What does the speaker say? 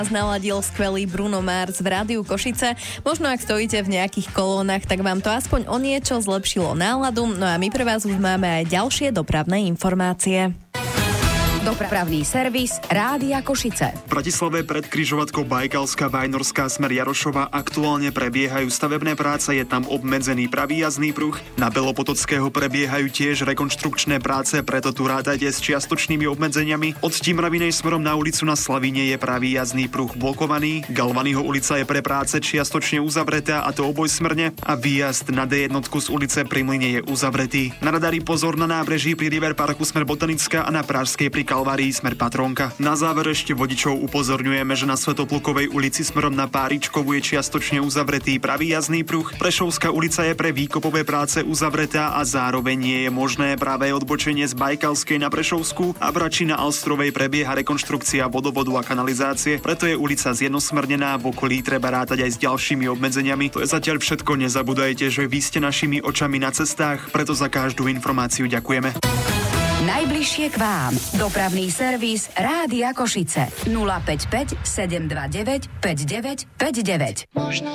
Naladil skvelý Bruno Mars v Rádiu Košice. Možno ak stojíte v nejakých kolónach, tak vám to aspoň o niečo zlepšilo náladu. No a my pre vás už máme aj ďalšie dopravné informácie. Dopravný servis Rádia Košice. V Bratislave pred križovatkou Bajkalská Vajnorská smer Jarošova aktuálne prebiehajú stavebné práce, je tam obmedzený pravý jazdný pruh. Na Belopotockého prebiehajú tiež rekonštrukčné práce, preto tu rátajte s čiastočnými obmedzeniami. Od Timravinej smerom na ulicu na Slavíne je pravý jazdný pruh blokovaný. Galvanyho ulica je pre práce čiastočne uzavretá, a to obojsmerne, a výjazd na D1 z ulice Pri Mlyne je uzavretý. Na radári pozor na nábreží pri River Parku smer Botanická a na Pražskej pri Kalvárii smer Patrónka. Na záver ešte vodičov upozorňujeme, že na Svätoplukovej ulici smerom na Páričkovú je čiastočne uzavretý pravý jazdný pruh. Prešovská ulica je pre výkopové práce uzavretá a zároveň nie je možné práve odbočenie z Bajkalskej na Prešovskú, a v Rači na Alstrovej prebieha rekonštrukcia vodovodu a kanalizácie, preto je ulica zjednosmernená. V okolí treba rátať aj s ďalšími obmedzeniami. To je zatiaľ všetko, nezabúdajte, že vy ste našimi očami na cestách, preto za každú informáciu ďakujeme. Najbližšie k vám. Dopravný servis Rádia Košice. 055 729 5959.